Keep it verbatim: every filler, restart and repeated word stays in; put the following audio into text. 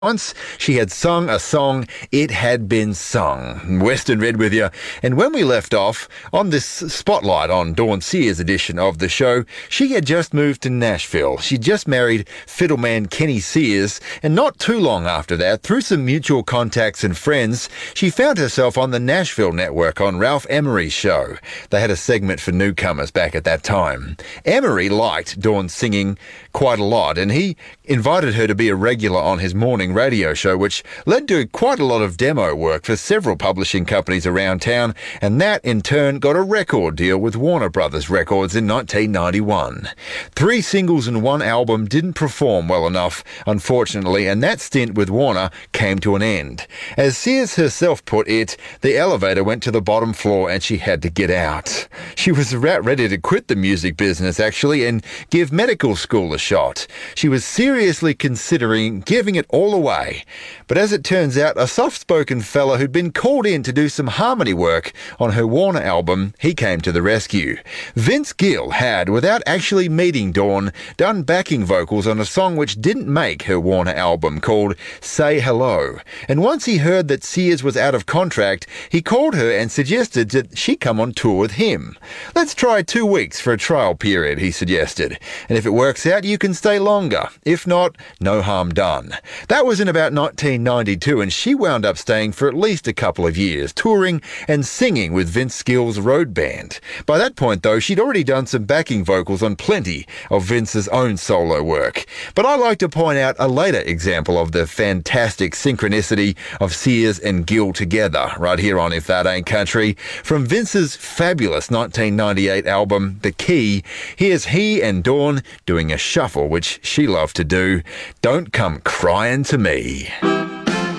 Once she had sung a song, it had been sung. Western Red with you. And when we left off on this spotlight on Dawn Sears edition of the show, she had just moved to Nashville. She just married fiddleman Kenny Sears, and not too long after that, through some mutual contacts and friends, she found herself on the Nashville Network on Ralph Emery's show. They had a segment for newcomers back at that time. Emery liked Dawn's singing quite a lot, and he invited her to be a regular on his morning radio show, which led to quite a lot of demo work for several publishing companies around town, and that in turn got a record deal with Warner Brothers Records in nineteen ninety-one. Three singles and one album didn't perform well enough, unfortunately, and that stint with Warner came to an end. As Sears herself put it, the elevator went to the bottom floor and she had to get out. She was about ready to quit the music business, actually, and give medical school a shot. She was seriously considering giving it all away. But as it turns out, a soft-spoken fella who'd been called in to do some harmony work on her Warner album, he came to the rescue. Vince Gill had, without actually meeting Dawn, done backing vocals on a song which didn't make her Warner album, called Say Hello. And once he heard that Sears was out of contract, he called her and suggested that she come on tour with him. Let's try two weeks for a trial period, he suggested. And if it works out, you can stay longer. If not, no harm done. That was in about nineteen ninety-two, and she wound up staying for at least a couple of years, touring and singing with Vince Gill's road band. By that point, though, she'd already done some backing vocals on plenty of Vince's own solo work. But I like to point out a later example of the fantastic synchronicity of Sears and Gill together, right here on If That Ain't Country. From Vince's fabulous nineteen ninety-eight album, The Key, here's he and Dawn doing a shuffle, which she loved to do. Don't Come Crying to Me.